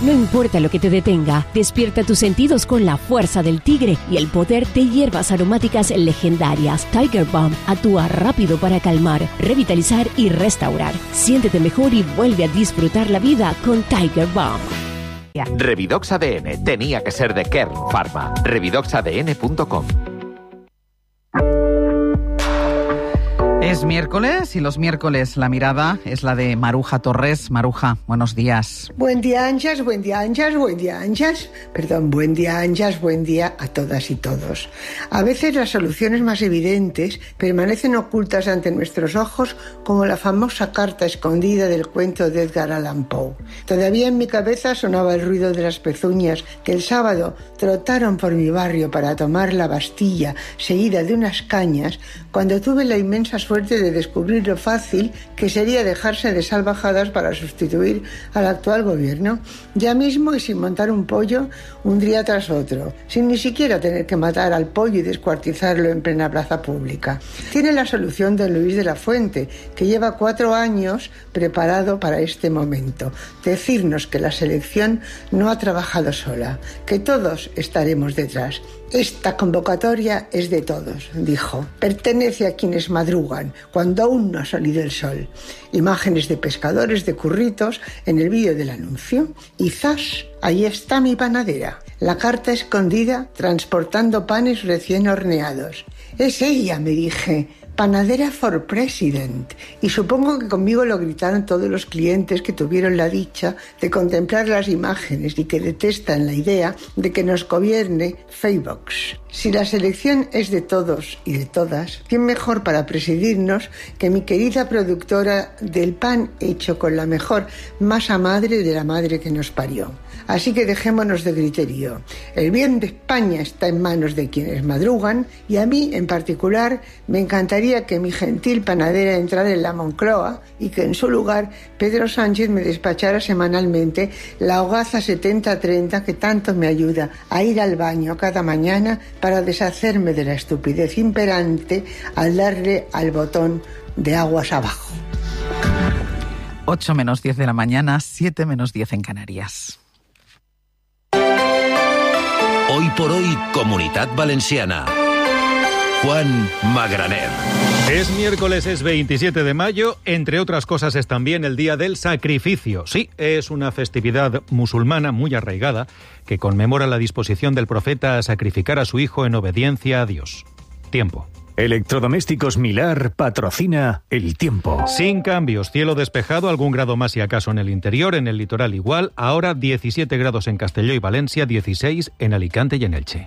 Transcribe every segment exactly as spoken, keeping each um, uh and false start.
No importa lo que te detenga, despierta tus sentidos con la fuerza del tigre y el poder de hierbas aromáticas legendarias. Tiger Balm actúa rápido para calmar, revitalizar y restaurar. Siéntete mejor y vuelve a disfrutar la vida con Tiger Balm. Revidox A D N tenía que ser de Kern Pharma. revidox a d n punto com. Es miércoles y los miércoles la mirada es la de Maruja Torres. Maruja, buenos días. Buen día, Anjas, buen día, Anjas, buen día, Anjas. Perdón, buen día, Anjas, buen día a todas y todos. A veces las soluciones más evidentes permanecen ocultas ante nuestros ojos, como la famosa carta escondida del cuento de Edgar Allan Poe. Todavía en mi cabeza sonaba el ruido de las pezuñas que el sábado trotaron por mi barrio para tomar la Bastilla, seguida de unas cañas, cuando tuve la inmensa suerte de descubrir lo fácil que sería dejarse de salvajadas para sustituir al actual gobierno, ya mismo y sin montar un pollo un día tras otro, sin ni siquiera tener que matar al pollo y descuartizarlo en plena plaza pública. Tiene la solución don Luis de la Fuente, que lleva cuatro años preparado para este momento. Decirnos que la selección no ha trabajado sola, que todos estaremos detrás. Esta convocatoria es de todos, dijo. Pertenece a quienes madrugan, cuando aún no ha salido el sol. Imágenes de pescadores de curritos en el vídeo del anuncio. Y ¡zas! Ahí está mi panadera. La carta escondida transportando panes recién horneados. Es ella, me dije. Panadera for President. Y supongo que conmigo lo gritaron todos los clientes que tuvieron la dicha de contemplar las imágenes y que detestan la idea de que nos gobierne Facebook. Si la selección es de todos y de todas, ¿quién mejor para presidirnos que mi querida productora del pan hecho con la mejor masa madre de la madre que nos parió? Así que dejémonos de griterío. El bien de España está en manos de quienes madrugan y a mí, en particular, me encantaría que mi gentil panadera entrara en la Moncloa y que en su lugar Pedro Sánchez me despachara semanalmente la hogaza setenta treinta que tanto me ayuda a ir al baño cada mañana para deshacerme de la estupidez imperante al darle al botón de aguas abajo. ocho menos diez de la mañana, siete menos diez en Canarias. Hoy por hoy, Comunitat Valenciana. Juan Magraner. Es miércoles, es veintisiete de mayo, entre otras cosas es también el Día del Sacrificio. Sí, es una festividad musulmana muy arraigada que conmemora la disposición del profeta a sacrificar a su hijo en obediencia a Dios. Tiempo. Electrodomésticos Milar patrocina el tiempo. Sin cambios, cielo despejado, algún grado más si acaso en el interior, en el litoral igual, ahora diecisiete grados en Castelló y Valencia, dieciséis en Alicante y en Elche.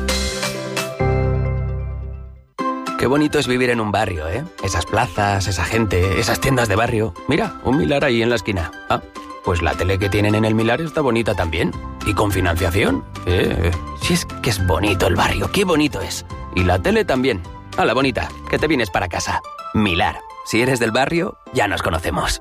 Qué bonito es vivir en un barrio, ¿eh? Esas plazas, esa gente, esas tiendas de barrio. Mira, un Milar ahí en la esquina. Ah, pues la tele que tienen en el Milar está bonita también. Y con financiación. Eh, si es que es bonito el barrio, qué bonito es. Y la tele también. Hola, bonita, que te vienes para casa. Milar, si eres del barrio, ya nos conocemos.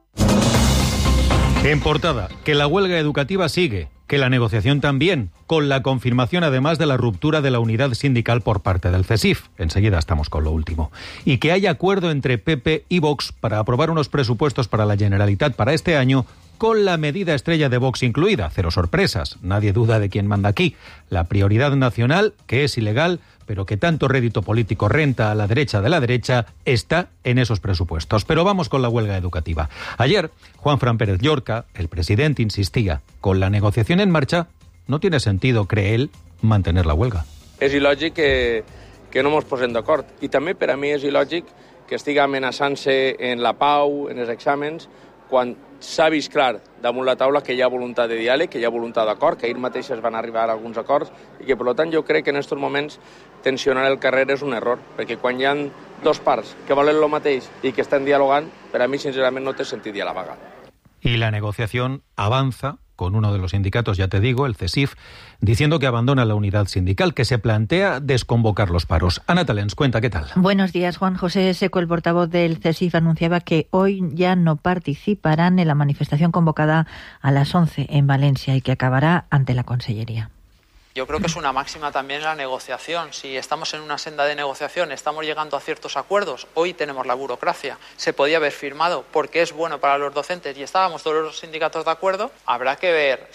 En portada, que la huelga educativa sigue, que la negociación también, con la confirmación además de la ruptura de la unidad sindical por parte del CESIF. Enseguida estamos con lo último. Y que hay acuerdo entre P P y Vox para aprobar unos presupuestos para la Generalitat para este año, con la medida estrella de Vox incluida. Cero sorpresas, nadie duda de quién manda aquí. La prioridad nacional, que es ilegal, pero que tanto rédito político renta a la derecha de la derecha, está en esos presupuestos. Pero vamos con la huelga educativa. Ayer, Juanfran Pérez Llorca, el presidente, insistía, con la negociación en marcha, no tiene sentido, cree él, mantener la huelga. És il·lògic que, que no ens posem d'acord. I també per a mi és il·lògic que estigui amenaçant-se en la pau, en els exàmens, quan s'ha vist clar damunt la taula que hi ha voluntat de diàleg, que hi ha voluntat d'acord, que ahir mateixes van arribar a alguns acords i que, per tant, jo crec que en aquests moments tensionar el carrer és un error, perquè quan hi ha dos parts que volen el mateix i que estan dialogant, per a mi, sincerament, no té sentit ja la vaga. Y la negociación avanza con uno de los sindicatos, ya te digo, el CESIF, diciendo que abandona la unidad sindical, que se plantea desconvocar los paros. Ana Talens, cuenta, ¿qué tal? Buenos días, Juan José Seco, el portavoz del CESIF, anunciaba que hoy ya no participarán en la manifestación convocada a las once en Valencia y que acabará ante la Consellería. Yo creo que es una máxima también la negociación. Si estamos en una senda de negociación, estamos llegando a ciertos acuerdos, hoy tenemos la burocracia, se podía haber firmado porque es bueno para los docentes y estábamos todos los sindicatos de acuerdo, habrá que ver